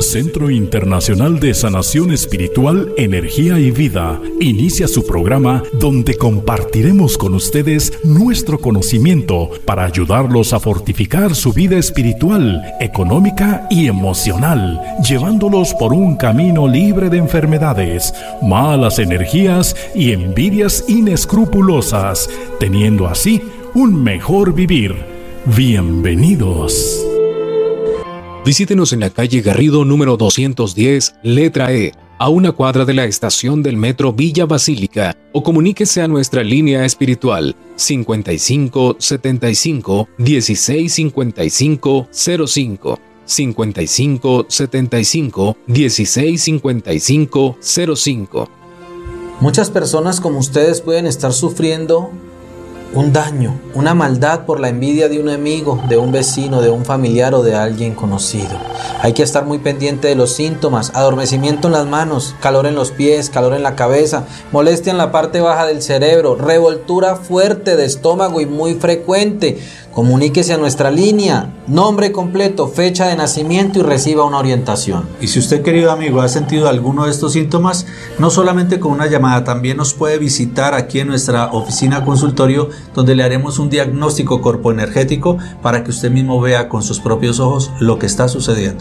Centro Internacional de Sanación Espiritual, Energía y Vida inicia su programa donde compartiremos con ustedes nuestro conocimiento para ayudarlos a fortificar su vida espiritual, económica y emocional, llevándolos por un camino libre de enfermedades, malas energías y envidias inescrupulosas, teniendo así un mejor vivir. Bienvenidos. Visítenos en la calle Garrido número 210, letra E, a una cuadra de la estación del metro Villa Basílica, o comuníquese a nuestra línea espiritual 55 75 16 55 05, 55 75 16 55 05. Muchas personas como ustedes pueden estar sufriendo un daño, una maldad por la envidia de un amigo, de un vecino, de un familiar o de alguien conocido. Hay que estar muy pendiente de los síntomas: adormecimiento en las manos, calor en los pies, calor en la cabeza, molestia en la parte baja del cerebro, revoltura fuerte de estómago y muy frecuente. Comuníquese a nuestra línea, nombre completo, fecha de nacimiento y reciba una orientación. Y si usted, querido amigo, ha sentido alguno de estos síntomas, no solamente con una llamada, también nos puede visitar aquí en nuestra oficina consultorio, donde le haremos un diagnóstico corpoenergético para que usted mismo vea con sus propios ojos lo que está sucediendo.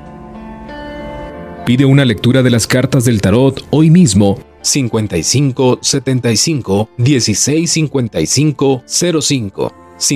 Pide una lectura de las cartas del tarot hoy mismo. 55 75 16 55 05,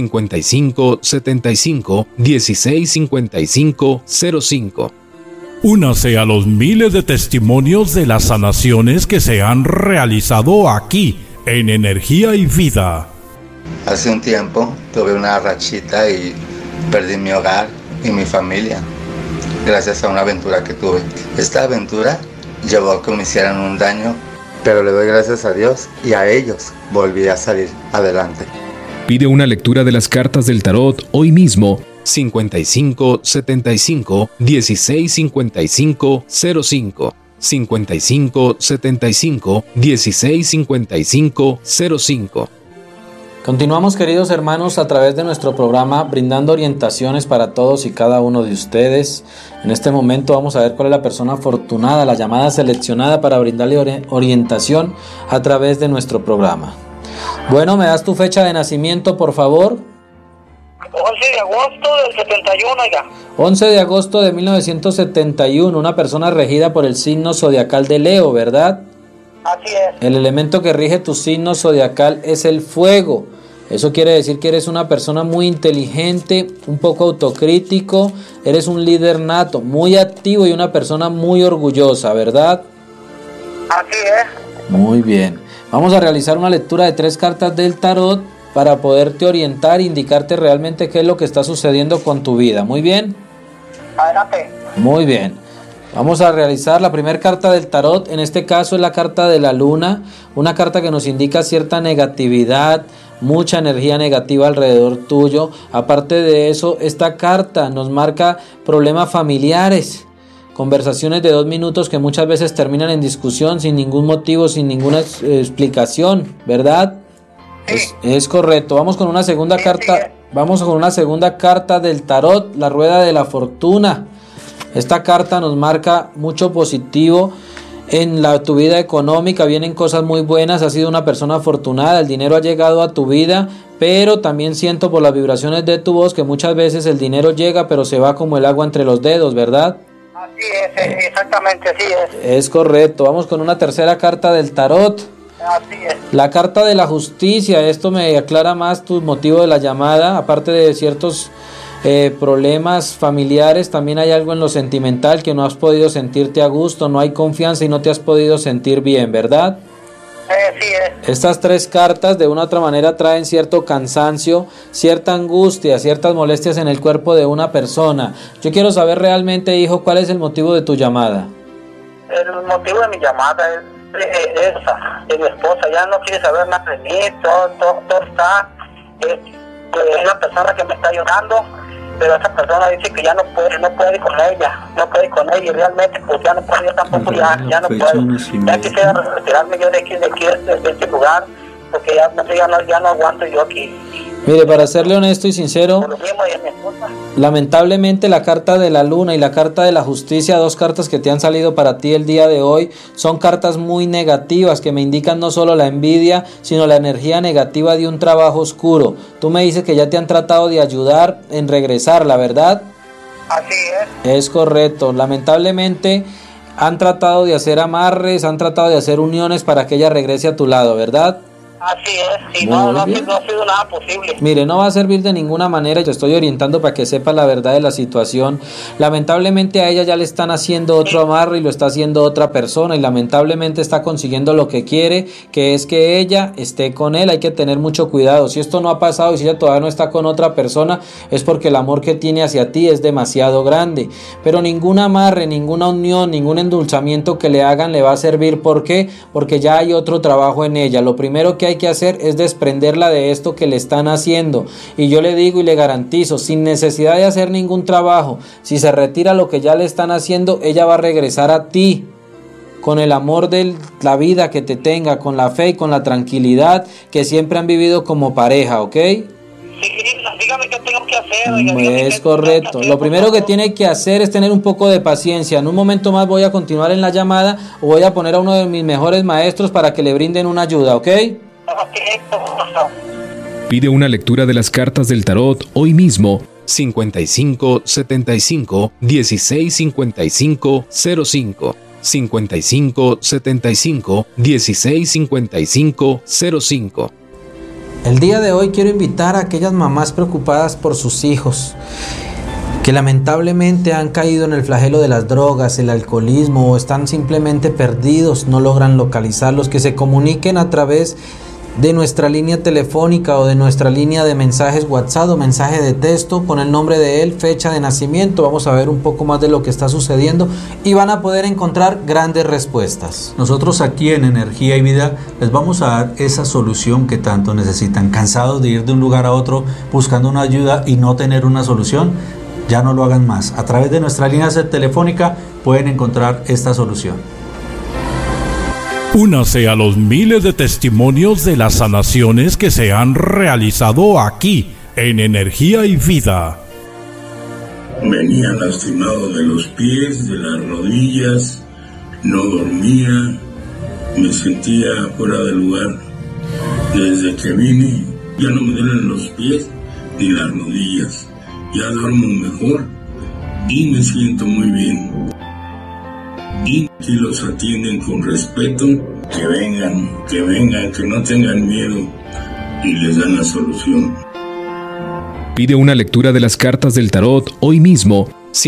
55 75 16 55 05. Únase a los miles de testimonios de las sanaciones que se han realizado aquí en Energía y Vida. Hace un tiempo tuve una rachita y perdí mi hogar y mi familia gracias a una aventura que tuve. Esta aventura llevó a que me hicieran un daño, pero le doy gracias a Dios y a ellos volví a salir adelante. Pide una lectura de las cartas del tarot hoy mismo. 55 75 16 55 05, 55 75 16 55 05. Continuamos, queridos hermanos, a través de nuestro programa, brindando orientaciones para todos y cada uno de ustedes. En este momento vamos a ver cuál es la persona afortunada, la llamada seleccionada para brindarle orientación a través de nuestro programa. Bueno, ¿me das tu fecha de nacimiento, por favor? 11 de agosto del 71, oiga. 11 de agosto de 1971, una persona regida por el signo zodiacal de Leo, ¿verdad? Así es. El elemento que rige tu signo zodiacal es el fuego. Eso quiere decir que eres una persona muy inteligente, un poco autocrítico, eres un líder nato, muy activo y una persona muy orgullosa, ¿verdad? Así es. Muy bien. Vamos a realizar una lectura de 3 cartas del tarot para poderte orientar e indicarte realmente qué es lo que está sucediendo con tu vida. ¿Muy bien? Adelante. Muy bien. Vamos a realizar la primera carta del tarot. En este caso es la carta de la luna, una carta que nos indica cierta negatividad, mucha energía negativa alrededor tuyo. Aparte de eso, esta carta nos marca problemas familiares, conversaciones de 2 minutos que muchas veces terminan en discusión sin ningún motivo, sin ninguna explicación, ¿verdad? Sí. Es correcto. Vamos con una segunda carta. Sí. Vamos con una segunda carta del tarot, la rueda de la fortuna. Esta carta nos marca mucho positivo en tu vida económica. Vienen cosas muy buenas, has sido una persona afortunada, el dinero ha llegado a tu vida, pero también siento por las vibraciones de tu voz que muchas veces el dinero llega pero se va como el agua entre los dedos, ¿verdad? Así es, exactamente, así es. Es correcto. Vamos con una tercera carta del tarot. Así es. La carta de la justicia. Esto me aclara más tu motivo de la llamada. Aparte de ciertos problemas familiares, también hay algo en lo sentimental que no has podido sentirte a gusto, no hay confianza y no te has podido sentir bien, ¿verdad? Sí es. Estas 3 cartas de una u otra manera traen cierto cansancio, cierta angustia, ciertas molestias en el cuerpo de una persona. Yo quiero saber realmente, hijo, ¿cuál es el motivo de tu llamada? El motivo de mi llamada es esa, de mi esposa. Ya no quiere saber nada de mí, todo está. Es una persona que me está ayudando, pero esa persona dice que ya no puede con ella, y realmente pues ya no puedo, yo tampoco ya no puedo. Ya quisiera retirarme yo de este lugar, porque ya no aguanto yo aquí. Mire, para serle honesto y sincero, Por lo mismo y a mi esposa. lamentablemente la carta de la luna y la carta de la justicia, dos cartas que te han salido para ti el día de hoy, son cartas muy negativas que me indican no solo la envidia, sino la energía negativa de un trabajo oscuro. Tú me dices que ya te han tratado de ayudar en regresar, ¿la verdad? Así es. Es correcto. Lamentablemente han tratado de hacer amarres, han tratado de hacer uniones para que ella regrese a tu lado, ¿verdad? Así es, y Muy no ha bien. sido nada posible. Mire, no va a servir de ninguna manera, yo estoy orientando para que sepa la verdad de la situación. Lamentablemente a ella ya le están haciendo otro amarre y lo está haciendo otra persona y lamentablemente está consiguiendo lo que quiere, que es que ella esté con él. Hay que tener mucho cuidado. Si esto no ha pasado y si ella todavía no está con otra persona, es porque el amor que tiene hacia ti es demasiado grande. Pero ningún amarre, ninguna unión, ningún endulzamiento que le hagan le va a servir. ¿Por qué? Porque ya hay otro trabajo en ella. Lo primero que hay que hacer es desprenderla de esto que le están haciendo, y yo le digo y le garantizo, sin necesidad de hacer ningún trabajo, si se retira lo que ya le están haciendo, ella va a regresar a ti con el amor de la vida que te tenga, con la fe y con la tranquilidad que siempre han vivido como pareja, ¿ok? Sí, dígame qué tengo que hacer. Oiga, dígame Es qué correcto. tengo que hacer, Lo primero por que favor. tiene que hacer es tener un poco de paciencia. En un momento más voy a continuar en la llamada o voy a poner a uno de mis mejores maestros para que le brinden una ayuda, ¿ok? Ok, por favor. Pide una lectura de las cartas del tarot hoy mismo. 55 75 16 55 05 55 75 16 55 05. El día de hoy quiero invitar a aquellas mamás preocupadas por sus hijos que lamentablemente han caído en el flagelo de las drogas, el alcoholismo, o están simplemente perdidos, no logran localizarlos, que se comuniquen a través de nuestra línea telefónica o de nuestra línea de mensajes WhatsApp o mensaje de texto con el nombre de él, fecha de nacimiento. Vamos a ver un poco más de lo que está sucediendo y van a poder encontrar grandes respuestas. Nosotros aquí en Energía y Vida les vamos a dar esa solución que tanto necesitan. ¿Cansados de ir de un lugar a otro buscando una ayuda y no tener una solución? Ya no lo hagan más. A través de nuestra línea telefónica pueden encontrar esta solución. Únase a los miles de testimonios de las sanaciones que se han realizado aquí en Energía y Vida. Venía lastimado de los pies, de las rodillas, no dormía, me sentía fuera de lugar. Desde que vine ya no me duelen los pies ni las rodillas, ya duermo mejor y me siento muy bien. Y si los atienden con respeto, que vengan, que no tengan miedo y les dan la solución. Pide una lectura de las cartas del tarot hoy mismo.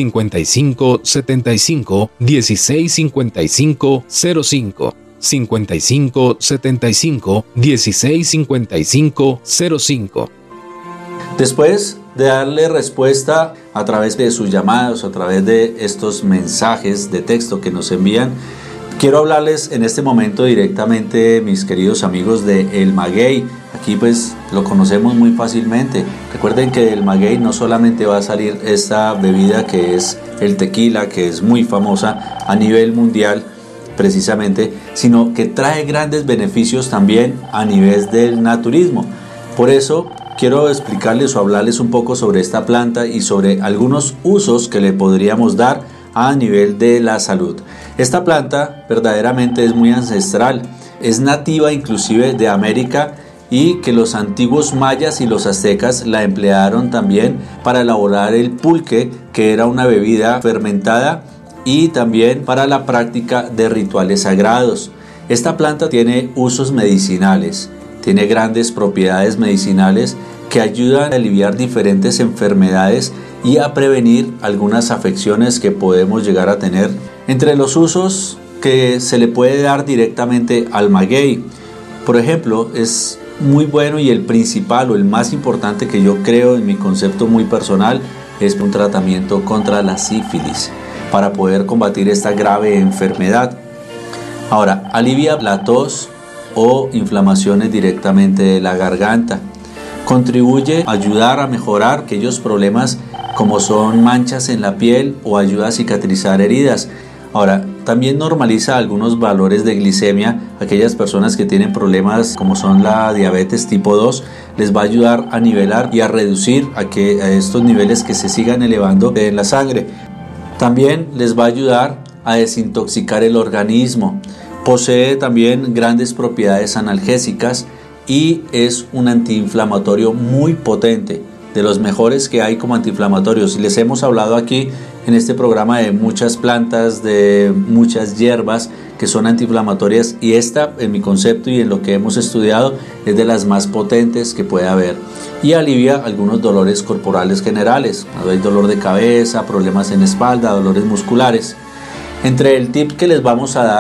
55 75 16 55 05 55 75 16 55 05. Después de darle respuesta a través de sus llamadas, a través de estos mensajes de texto que nos envían, quiero hablarles en este momento directamente, mis queridos amigos, de el maguey. Aquí pues lo conocemos muy fácilmente. Recuerden que del maguey no solamente va a salir esta bebida que es el tequila, que es muy famosa a nivel mundial precisamente, sino que trae grandes beneficios también a nivel del naturismo. Por eso quiero explicarles o hablarles un poco sobre esta planta y sobre algunos usos que le podríamos dar a nivel de la salud. Esta planta verdaderamente es muy ancestral, es nativa inclusive de América, y que los antiguos mayas y los aztecas la emplearon también para elaborar el pulque, que era una bebida fermentada, y también para la práctica de rituales sagrados. Esta planta tiene usos medicinales, tiene grandes propiedades medicinales que ayudan a aliviar diferentes enfermedades y a prevenir algunas afecciones que podemos llegar a tener. Entre los usos que se le puede dar directamente al maguey, por ejemplo, es muy bueno, y el principal o el más importante que yo creo en mi concepto muy personal es un tratamiento contra la sífilis para poder combatir esta grave enfermedad. Ahora, alivia la tos o inflamaciones directamente de la garganta. Contribuye a ayudar a mejorar aquellos problemas como son manchas en la piel, o ayuda a cicatrizar heridas. Ahora, también normaliza algunos valores de glicemia. Aquellas personas que tienen problemas como son la diabetes tipo 2, les va a ayudar a nivelar y a reducir a estos niveles que se sigan elevando en la sangre. También les va a ayudar a desintoxicar el organismo. Posee también grandes propiedades analgésicas y es un antiinflamatorio muy potente, de los mejores que hay como antiinflamatorios. Y les hemos hablado aquí en este programa de muchas plantas, de muchas hierbas que son antiinflamatorias, y esta, en mi concepto y en lo que hemos estudiado, es de las más potentes que puede haber, y alivia algunos dolores corporales generales. Hay dolor de cabeza, problemas en la espalda, dolores musculares. Entre el tip que les vamos a dar